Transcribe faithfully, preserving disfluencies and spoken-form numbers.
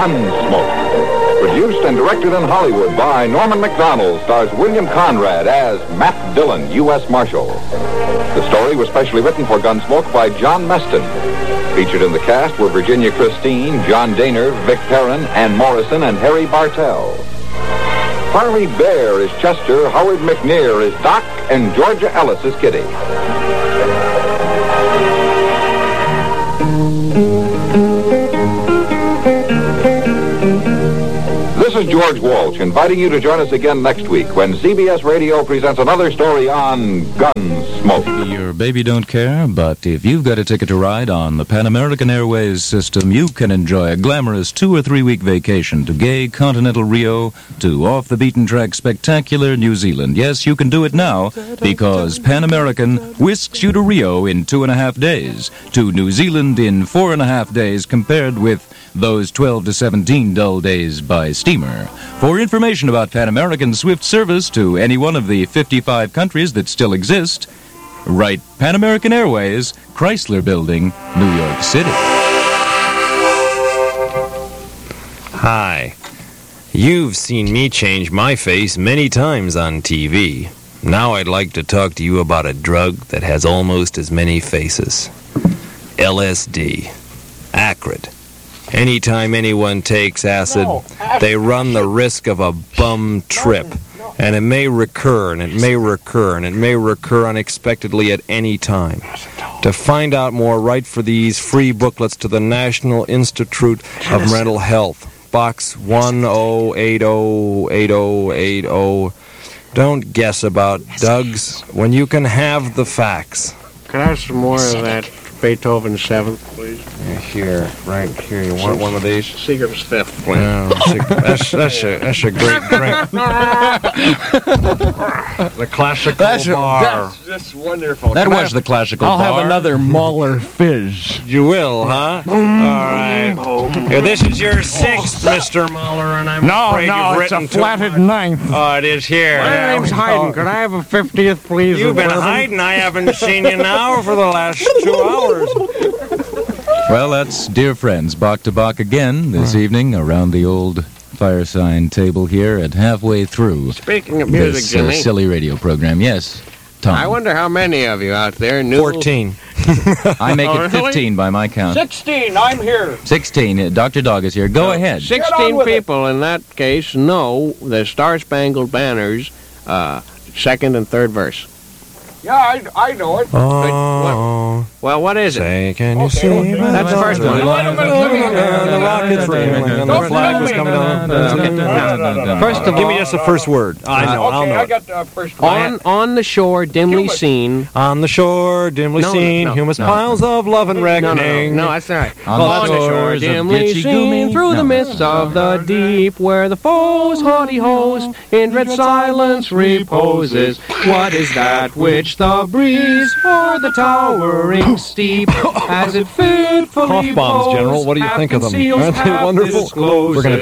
Gunsmoke. Produced and directed in Hollywood by Norman Macdonald, stars William Conrad as Matt Dillon, U S Marshal. The story was specially written for Gunsmoke by John Meston. Featured in the cast were Virginia Christine, John Daner, Vic Perrin, Ann Morrison, and Harry Bartell. Farley Bear is Chester, Howard McNear is Doc, and Georgia Ellis is Kitty. This is George Walsh inviting you to join us again next week when C B S Radio presents another story on Gunsmoke. Your baby don't care, but if you've got a ticket to ride on the Pan American Airways system, you can enjoy a glamorous two- or three-week vacation to gay continental Rio, to off-the-beaten-track spectacular New Zealand. Yes, you can do it now, because Pan American whisks you to Rio in two and a half days, to New Zealand in four and a half days, compared with those twelve to seventeen dull days by steamer. For information about Pan American Swift service to any one of the fifty-five countries that still exist, write Pan American Airways, Chrysler Building, New York City. Hi. You've seen me change my face many times on T V. Now I'd like to talk to you about a drug that has almost as many faces. L S D. Acrid. Anytime anyone takes acid, they run the risk of a bum trip. And it may recur, and it may recur, and it may recur unexpectedly at any time. To find out more, write for these free booklets to the National Institute of Mental Health. Box one oh eight oh eight oh eight oh. Don't guess about Doug's when you can have the facts. Could I have some more of that Beethoven seventh, please? Yeah, here, right here. You want one of these? Seagram's fifth, please. No, that's, that's, a, that's a great drink. The classical that's a, bar. That's, that's wonderful. That Can was I, the classical I'll bar. have another Mahler Fizz. You will, huh? All right. Here, this is your sixth, Mister Muller, and I'm No, afraid no, you've it's a written too flatted much. ninth. Oh, it is here. My name's Hayden. Could I have a fiftieth, please? You've of been bourbon? hiding. I haven't seen you now for the last two hours. Well, that's dear friends, Bach to Bach again this evening around the old fireside table here at halfway through Speaking of music, this uh, Jimmy, silly radio program. Yes, Tom. I wonder how many of you out there knew... Fourteen. I make Oh, it really? fifteen by my count. Sixteen, I'm here. sixteen. Uh, Doctor Dog is here. Go ahead. Sixteen people in that case know the Star Spangled Banner's uh, second and third verse. Yeah, I, I know it. Oh, Well, what is it? say, can you Okay, see? okay. That's the first one. The rocket's raining, and the flag was coming down. First of Give me all, just the first word. I know, I'll Okay, know I it. got the first one. on, on the shore, dimly Humus. seen... On the shore, dimly No, no, seen, no. humus No. piles of love and No, no, no, reckoning. no, that's all right. On On the the shore, shores of dimly Gitche seen Gumee. through No. the mists of the deep, where the foe's haughty host in dread silence reposes. What is that which the breeze or the towering steep, as it fitfully Cough bombs, General. What do you think of them? Aren't they wonderful? We're going to